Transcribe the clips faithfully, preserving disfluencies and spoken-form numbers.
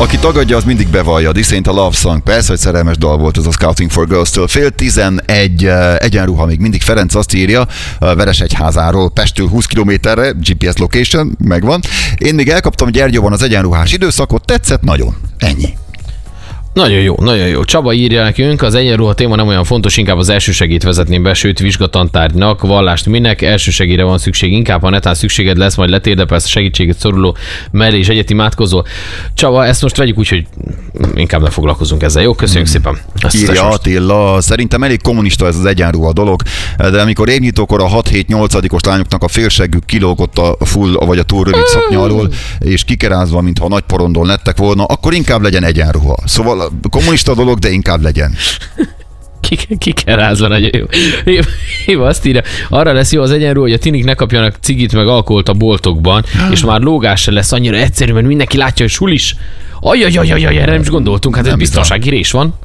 Aki tagadja, az mindig bevallja. This ain't a love song. Persze, hogy szerelmes dal volt ez a Scouting for Girls-től. Fél tizenegy egyenruha, még mindig Ferenc azt írja, Veresegyházáról Pesttől húsz kilométerre, gé pé es location, megvan. Én még elkaptam Gyergyóban az egyenruhás időszakot, tetszett nagyon. Ennyi. Nagyon jó, nagyon jó. Csaba írja nekünk, az egyenruha téma nem olyan fontos, inkább az elsősegélyt vezetném be, sőt vizsgatantárgynak, vallást minek, elsősegélyre van szükség, inkább ha netán szükséged lesz, majd letérdepelsz a segítséget szoruló mellé és egyet imádkozol. Csaba, ezt most vegyük úgy, hogy inkább ne foglalkozunk ezzel. Jó, köszönjük hmm. szépen. Ezt írja Attila, szerintem elég kommunista ez az egyenruha dolog, de amikor évnyitókor a hat-hét-nyolcadikos lányoknak a félseggük kilógott a full vagy a túl rövid szoknya alól, és kikerázva, mintha nagy porondon lettek volna, akkor inkább legyen egyenruha. Szóval kommunista dolog, de inkább legyen. Ki, ki kell rázva, nagyon jó. Éva azt írja, arra lesz jó az egyenruha, hogy a tinik ne kapjanak cigit meg alkoholt a boltokban, és már lógás se lesz annyira egyszerű, mert mindenki látja, hogy sulis. Ajajajajaj, erre nem is gondoltunk, hát ez biztonsági rés van.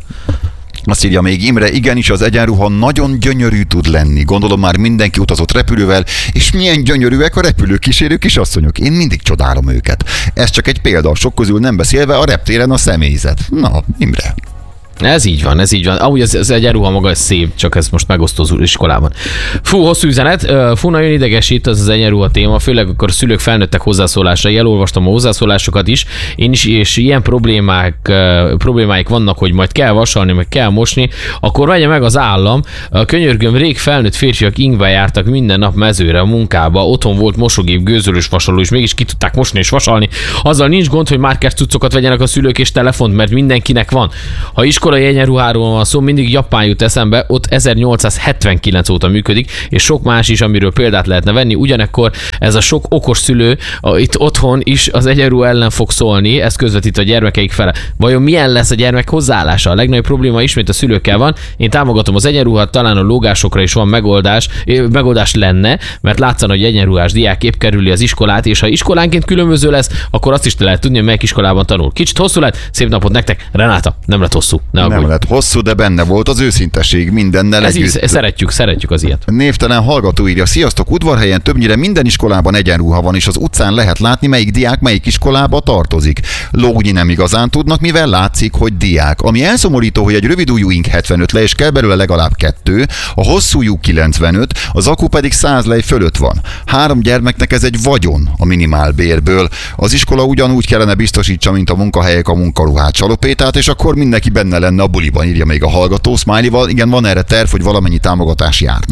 Azt írja még Imre, igenis az egyenruha nagyon gyönyörű tud lenni. Gondolom már mindenki utazott repülővel, és milyen gyönyörűek a repülőkísérő kisasszonyok. Én mindig csodálom őket. Ez csak egy példa, sok közül nem beszélve a reptéren a személyzet. Na, Imre. Ez így van, ez így van. Amúgy az, az egyenruha maga szép, csak ez most megosztó az iskolában. Fú, hosszú üzenet. Fú, nagyon idegesít az az egyenruha téma, főleg akkor a szülők felnőttek hozzászólásra. Elolvastam a hozzászólásokat is, én is, és ilyen problémák, problémáik vannak, hogy majd kell vasalni, meg kell mosni, akkor vegye meg az állam. A könyörgöm, rég felnőtt férfiak ingbe jártak minden nap mezőre, a munkába, otthon volt mosógép, gőzölős vasaló, és mégis ki tudták mosni és vasalni. Azzal nincs gond, hogy márkás cuccokat vegyenek a szülők és telefont, mert mindenkinek van. Ha iskolai egyenruháról van szó, mindig Japán jut eszembe, ott ezernyolcszázhetvenkilenc óta működik, és sok más is, amiről példát lehetne venni. Ugyanekkor ez a sok okos szülő a, itt otthon is az egyenruha ellen fog szólni, ez közvetít a gyermekeik fele. Vajon milyen lesz a gyermek hozzáállása? A legnagyobb probléma ismét a szülőkkel van. Én támogatom az egyenruhát, talán a lógásokra is van megoldás, megoldás lenne, mert látszana, hogy egyenruhás diák épp kerüli az iskolát, és ha iskolánként különböző lesz, akkor azt is lehet tudni, hogy melyik iskolában tanul. Kicsit hosszú lett, szép napot nektek. Renáta, nem lett hosszú. Ne nem lett hosszú, de benne volt az őszintesség mindennel Ez együtt. Így, szeretjük, szeretjük az ilyet. Névtelen hallgató írja, sziasztok, Udvarhelyen többnyire minden iskolában egyenruha van, és az utcán lehet látni, melyik diák melyik iskolába tartozik. Lógni nem igazán tudnak, mivel látszik, hogy diák. Ami elszomorító, hogy egy rövidújú ink hetvenöt le, és kell belőle legalább kettő, a hosszújú kilencvenöt, az akku pedig száz lej fölött van. Három gyermeknek ez egy vagyon a minimálbérből. Az iskola ugyanúgy kellene biztosítsa, mint a munkahelyek a munkaruhát, csalopétát, és akkor mindenki benne lenne a buliban, írja még a hallgató Smiley-val. Igen, van erre terv, hogy valamennyi támogatás járna.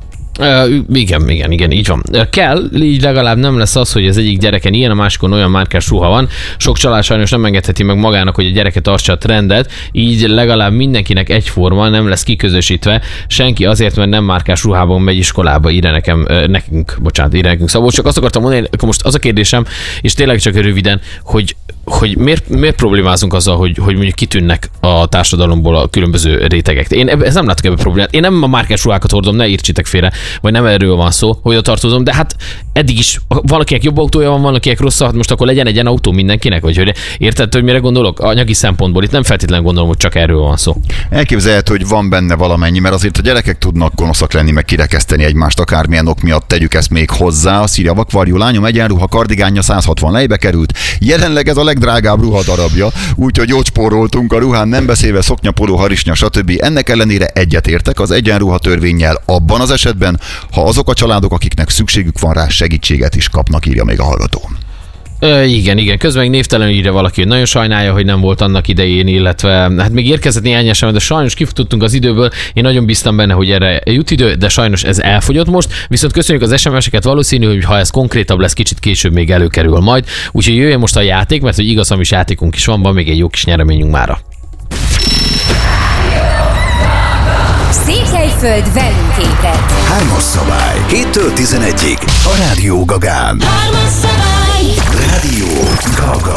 Uh, igen, igen, igen, így van. Uh, kell, így legalább nem lesz az, hogy az egyik gyereken ilyen, a másikon olyan márkás ruha van. Sok család sajnos nem engedheti meg magának, hogy a gyereke tartsa a trendet, így legalább mindenkinek egyforma, nem lesz kiközösítve. Senki azért, mert nem márkás ruhában megy iskolába, írja nekem, uh, nekünk, bocsánat, írja nekünk Szabó. Csak azt akartam mondani, akkor most az a kérdésem, és tényleg csak röviden, hogy hogy miért, miért problémázunk azzal, hogy, hogy mondjuk kitűnnek a társadalomból a különböző rétegek. Én ez nem látok ebbe problémát. Én nem a márkás ruhákat hordom, ne értsétek félre, vagy nem erről van szó, hogy a tartozom, de hát eddig is valakinek jobb autója van, valakinek rossz, hát most akkor legyen egy ilyen autó mindenkinek, vagy hogy érted, hogy mire gondolok? Anyagi szempontból itt nem feltétlenül gondolom, hogy csak erről van szó. Elképzelhető, hogy van benne valamennyi, mert azért a gyerekek tudnak gonoszak lenni, meg kirekeszteni egymást, akármilyen ok miatt tegyük ezt még hozzá. A szírja vakvarjú lányom egyenruha kardigánja száz hatvan lejbe került. Jelenleg ez a legdrágább ruhadarabja, úgyhogy jót spóroltunk a ruhán, nem beszélve szoknya, poló, harisnya, stb. Ennek ellenére egyetértek az egyenruha törvénnyel abban az esetben, ha azok a családok, akiknek szükségük van rá, segítséget is kapnak, írja még a hallgató. Ö, igen, igen. Közben még névtelenül írja valaki, hogy nagyon sajnálja, hogy nem volt annak idején, illetve hát még érkezett néhány esemény, de sajnos kifutottunk az időből. Én nagyon bíztam benne, hogy erre jut idő, de sajnos ez elfogyott most. Viszont köszönjük az es em es-eket, valószínű, hogy ha ez konkrétabb lesz, kicsit később még előkerül majd. Úgyhogy jöjjön most a játék, mert hogy igaz, is játékunk is van, van még egy jó kis nyereményünk mára. Székelyföld velünk ébredt. Hármas szabály. héttől tizenegyig a Rádió Gagán. Hármas szabály. Rádió Gaga.